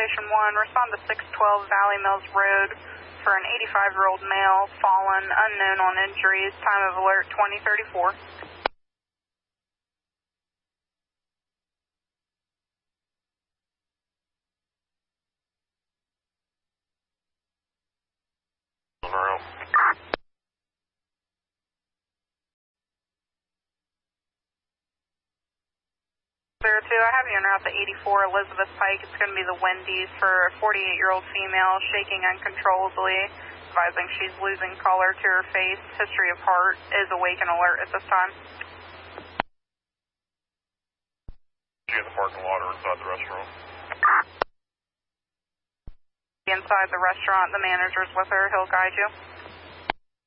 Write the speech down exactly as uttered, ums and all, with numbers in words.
Station one, respond to six twelve Valley Mills Road for an eighty-five-year-old male, fallen, unknown on injuries, time of alert twenty thirty-four. There too, I have you en route to eighty-four Elizabeth Pike. It's going to be the Wendy's for a forty-eight-year-old female, shaking uncontrollably, advising she's losing color to her face. History of heart, is awake and alert at this time. She in the parking lot or inside the restaurant? Inside the restaurant, the manager's with her. He'll guide you.